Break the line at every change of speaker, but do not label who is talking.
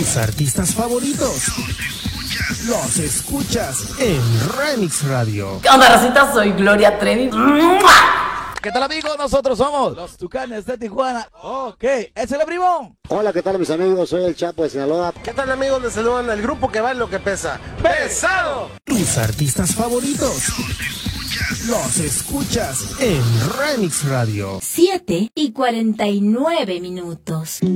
Tus artistas favoritos los escuchas en Remix Radio.
¿Qué onda, racita? Soy Gloria Trevi.
¿Qué tal, amigos? Nosotros somos los Tucanes de Tijuana. Ok, ¿es el primo?
Hola, ¿qué tal, mis amigos? Soy el Chapo de Sinaloa.
¿Qué tal, amigos? Les saludan el grupo que va en lo que pesa. ¡Pesado!
Tus artistas favoritos los escuchas en Remix Radio.
7:49.